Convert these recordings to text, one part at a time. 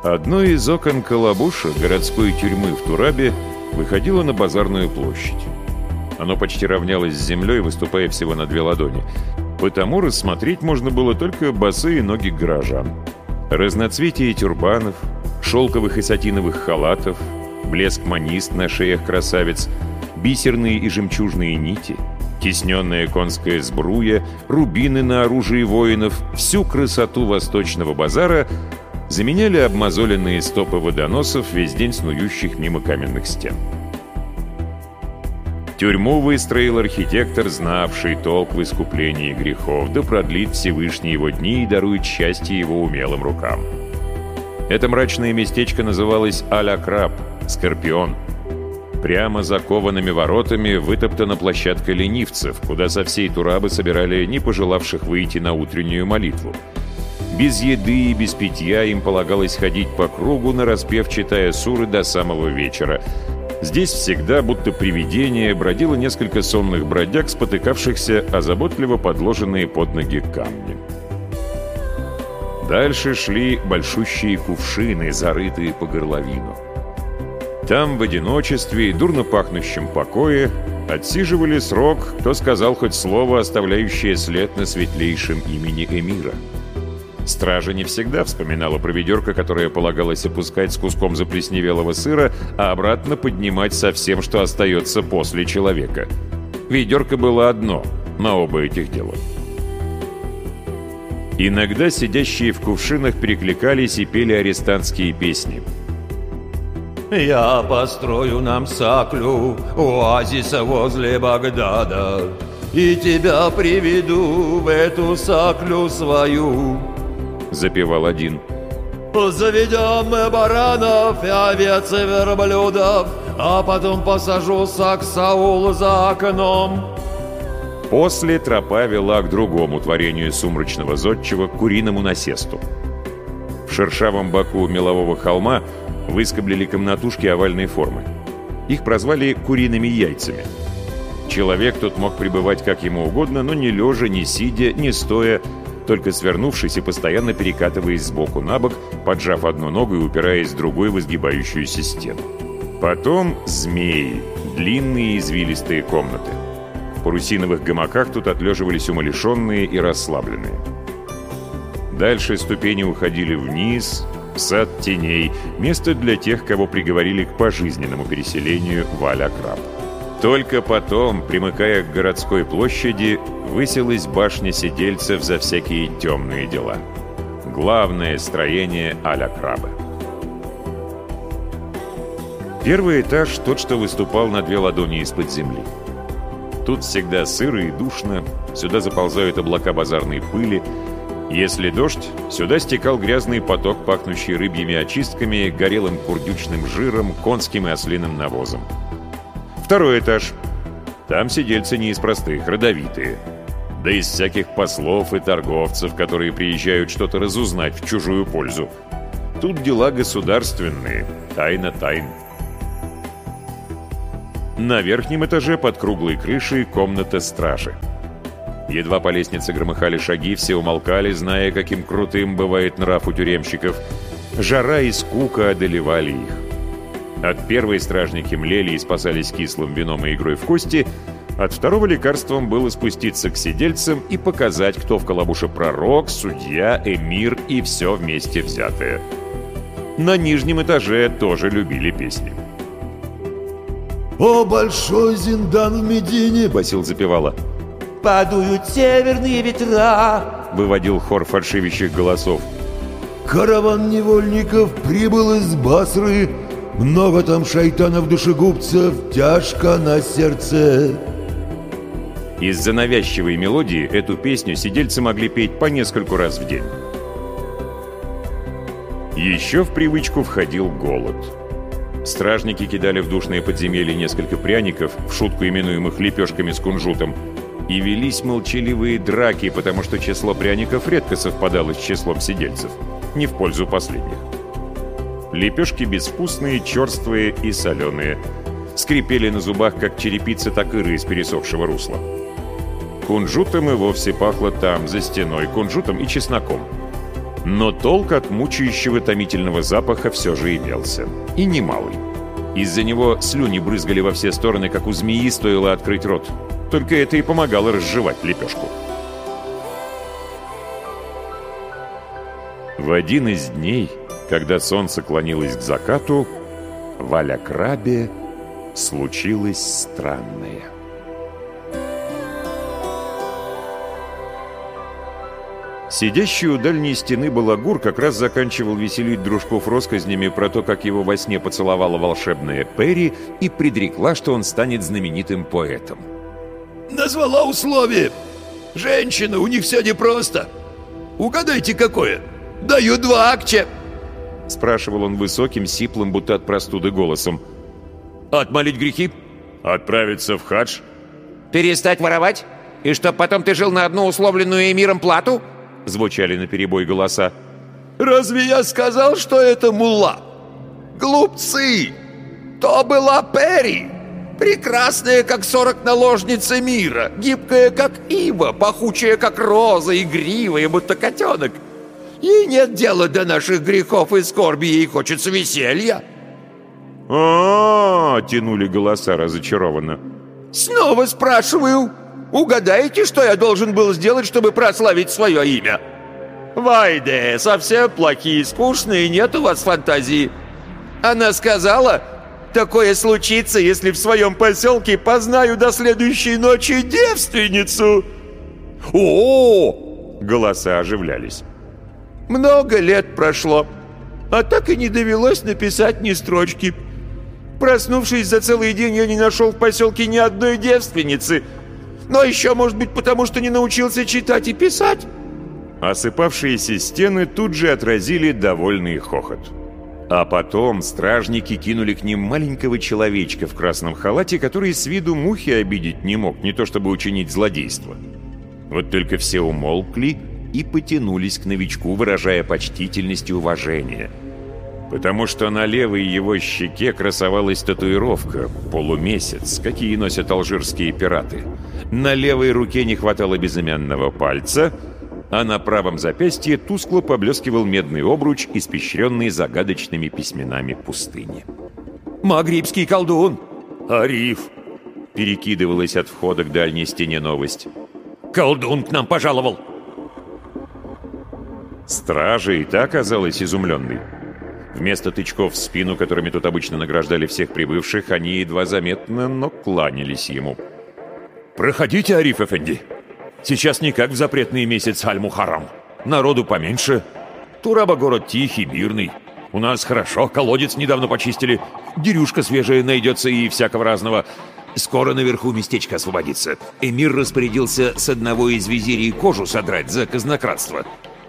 Одно из окон Калабуша, городской тюрьмы в Турабе, выходило на базарную площадь. Оно почти равнялось с землей, выступая всего на 2 ладони. Потому рассмотреть можно было только босые ноги горожан. Разноцветие тюрбанов, шелковых и сатиновых халатов, блеск манист на шеях красавиц, бисерные и жемчужные нити, тисненная конская сбруя, рубины на оружии воинов, всю красоту восточного базара заменяли обмозоленные стопы водоносов, весь день снующих мимо каменных стен. Тюрьму выстроил архитектор, знавший толк в искуплении грехов, да продлит Всевышний его дни и дарует счастье его умелым рукам. Это мрачное местечко называлось Аль-Акраб, Скорпион. Прямо за коваными воротами вытоптана площадка ленивцев, куда со всей Турабы собирали не пожелавших выйти на утреннюю молитву. Без еды и без питья им полагалось ходить по кругу, нараспев, читая суры до самого вечера. Здесь всегда, будто привидение, бродило несколько сонных бродяг, спотыкавшихся о заботливо подложенные под ноги камни. Дальше шли большущие кувшины, зарытые по горловину. Там в одиночестве и дурно пахнущем покое отсиживали срок, кто сказал хоть слово, оставляющее след на светлейшем имени эмира. Стража не всегда вспоминала про ведерко, которое полагалось опускать с куском заплесневелого сыра, а обратно поднимать со всем, что остается после человека. Ведерко было одно на оба этих дела. Иногда сидящие в кувшинах перекликались и пели арестантские песни. «Я построю нам саклю, оазиса возле Багдада, и тебя приведу в эту саклю свою», — запевал один. «Заведем мы баранов и овец и верблюдов, а потом посажу Саксаул за окном». После тропа вела к другому творению сумрачного зодчего, к куриному насесту. В шершавом боку мелового холма выскоблили комнатушки овальной формы. Их прозвали «куриными яйцами». Человек тут мог пребывать как ему угодно, но не лежа, не сидя, не стоя, только свернувшись и постоянно перекатываясь сбоку на бок, поджав одну ногу и упираясь другой в изгибающуюся стену. Потом змеи, длинные извилистые комнаты. В парусиновых гамаках тут отлеживались умалишенные и расслабленные. Дальше ступени уходили вниз, в сад теней, место для тех, кого приговорили к пожизненному переселению в Аль-Акраб. Только потом, примыкая к городской площади, высилась башня сидельцев за всякие темные дела. Главное строение Аль-Акраба. Первый этаж — тот, что выступал на 2 ладони из-под земли. Тут всегда сыро и душно, сюда заползают облака базарной пыли. Если дождь, сюда стекал грязный поток, пахнущий рыбьими очистками, горелым курдючным жиром, конским и ослиным навозом. Второй этаж. Там сидельцы не из простых, родовитые. Да из всяких послов и торговцев, которые приезжают что-то разузнать в чужую пользу. Тут дела государственные, тайна тайн. На верхнем этаже под круглой крышей комната стражи. Едва по лестнице громыхали шаги, все умолкали, зная, каким крутым бывает нрав у тюремщиков. Жара и скука одолевали их. От первой стражники млели и спасались кислым вином и игрой в кости, от второго лекарством было спуститься к сидельцам и показать, кто в Калабуше пророк, судья, эмир и все вместе взятое. На нижнем этаже тоже любили песни. «О, большой зиндан в Медине!» — басил запевала. «Подуют северные ветра!» — выводил хор фальшивящих голосов. «Караван невольников прибыл из Басры, много там шайтанов-душегубцев, тяжко на сердце». Из-за навязчивой мелодии эту песню сидельцы могли петь по нескольку раз в день. Еще в привычку входил голод. Стражники кидали в душные подземелья несколько пряников, в шутку именуемых лепешками с кунжутом, и велись молчаливые драки, потому что число пряников редко совпадало с числом сидельцев, не в пользу последних. Лепешки безвкусные, черствые и соленые, скрипели на зубах как черепица, так и рысь пересохшего русла. Кунжутом и вовсе пахло там, за стеной, кунжутом и чесноком. Но толк от мучающего томительного запаха все же имелся. И немалый. Из-за него слюни брызгали во все стороны, как у змеи, стоило открыть рот. Только это и помогало разжевать лепешку. В один из дней, когда солнце клонилось к закату, в Аля-Крабе случилось странное. Сидящий у дальней стены балагур как раз заканчивал веселить дружков россказнями про то, как его во сне поцеловала волшебная Перри и предрекла, что он станет знаменитым поэтом. Назвала условие. Женщина, у них все непросто. Угадайте, какое? Даю 2 акча. Спрашивал он высоким, сиплым, будто от простуды голосом. Отмолить грехи? Отправиться в хадж? Перестать воровать? И чтоб потом ты жил на одну условленную эмиром плату? Звучали наперебой голоса. Разве я сказал, что это мулла? Глупцы! То была Перри. Прекрасная, как 40 наложниц мира. Гибкая, как ива. Пахучая, как роза. Игривая, будто котенок. Ей нет дела до наших грехов и скорби. Ей хочется веселья. Тянули голоса разочарованно. Снова спрашиваю. Угадаете, что я должен был сделать, чтобы прославить свое имя? Вайде, совсем плохие, скучные, нет у вас фантазии. Она сказала, такое случится, если в своем поселке познаю до следующей ночи девственницу. О! Голоса оживлялись. Много лет прошло, а так и не довелось написать ни строчки. Проснувшись за целый день, я не нашел в поселке ни одной девственницы. Но еще, может быть, потому что не научился читать и писать. Осыпавшиеся стены тут же отразили довольный хохот. А потом стражники кинули к ним маленького человечка в красном халате, который с виду мухи обидеть не мог, не то чтобы учинить злодейство. Вот только все умолкли и потянулись к новичку, выражая почтительность и уважение. Потому что на левой его щеке красовалась татуировка «Полумесяц», какие носят алжирские пираты. На левой руке не хватало безымянного пальца, а на правом запястье тускло поблескивал медный обруч, испещренный загадочными письменами пустыни. «Магрибский колдун!» «Ариф!» — перекидывалась от входа к дальней стене новость. «Колдун к нам пожаловал!» Стража и та оказалась изумленной. Вместо тычков в спину, которыми тут обычно награждали всех прибывших, они едва заметно, но кланялись ему. «Проходите, Ариф Эфенди. Сейчас не как в запретный месяц Аль-Мухаррам. Народу поменьше. Тураба город тихий, мирный. У нас хорошо, колодец недавно почистили. Дерюшка свежая найдется и всякого разного. Скоро наверху местечко освободится. Эмир распорядился с одного из визирей кожу содрать за казнократство».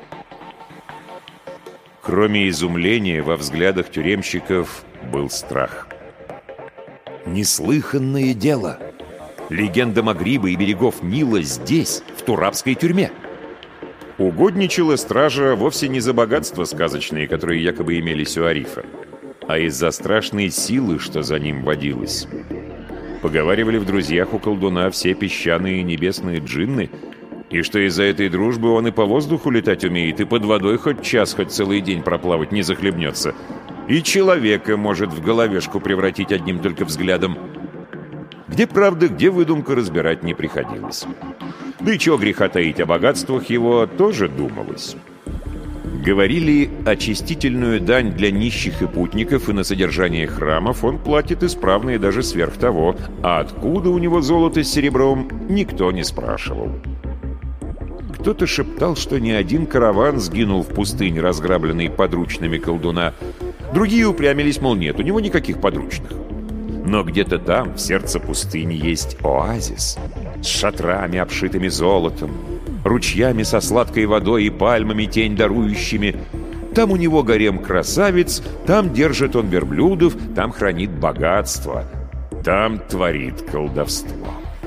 Кроме изумления, во взглядах тюремщиков был страх. «Неслыханное дело! Легенда Магриба и берегов Нила здесь, в турабской тюрьме!» Угодничала стража вовсе не за богатства сказочные, которые якобы имелись у Арифа, а из-за страшной силы, что за ним водилось. Поговаривали в друзьях у колдуна все песчаные и небесные джинны, и что из-за этой дружбы он и по воздуху летать умеет, и под водой хоть час, хоть целый день проплавать не захлебнется, и человека может в головешку превратить одним только взглядом. Где правда, где выдумка, разбирать не приходилось. Да и чего греха таить, о богатствах его тоже думалось. Говорили, очистительную дань для нищих и путников и на содержание храмов он платит исправно и даже сверх того, а откуда у него золото с серебром, никто не спрашивал. Кто-то шептал, что ни один караван сгинул в пустыне, разграбленный подручными колдуна. Другие упрямились, мол, нет у него никаких подручных. Но где-то там, в сердце пустыни, есть оазис с шатрами, обшитыми золотом, ручьями со сладкой водой и пальмами, тень дарующими. Там у него гарем красавиц, там держит он верблюдов, там хранит богатство, там творит колдовство.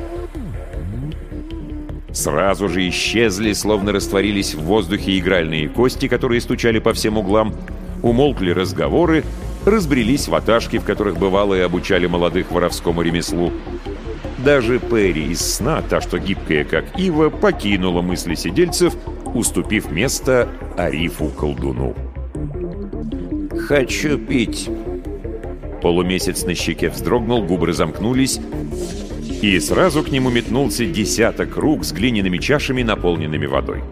Сразу же исчезли, словно растворились в воздухе игральные кости, которые стучали по всем углам, умолкли разговоры, разбрелись ватажки, в которых бывало и обучали молодых воровскому ремеслу. Даже Перри из сна, та, что гибкая, как ива, покинула мысли сидельцев уступив место Арифу-колдуну. «Хочу пить». Полумесяц на щеке вздрогнул, губы разомкнулись, и сразу к нему метнулся десяток рук с глиняными чашами, наполненными водой.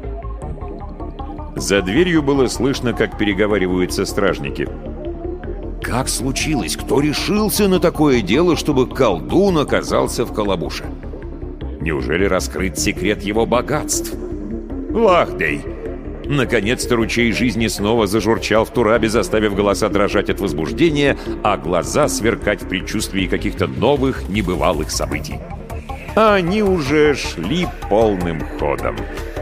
За дверью было слышно, как переговариваются стражники. Как случилось? Кто решился на такое дело, чтобы колдун оказался в Калабуше? Неужели раскрыт секрет его богатств? Вахдей! Наконец-то ручей жизни снова зажурчал в Турабе, заставив голоса дрожать от возбуждения, а глаза сверкать в предчувствии каких-то новых, небывалых событий. А они уже шли полным ходом.